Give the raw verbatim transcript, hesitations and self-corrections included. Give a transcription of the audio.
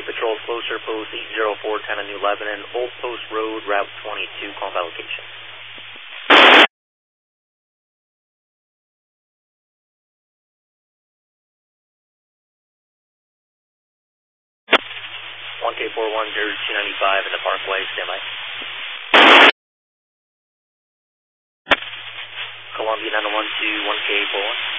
twenty patrols closer, post eight zero four ten on New Lebanon, Old Post Road, Route twenty-two, call by location. one K four one zero two nine five in the Parkway, stand by. Columbia nine one two, one K four one.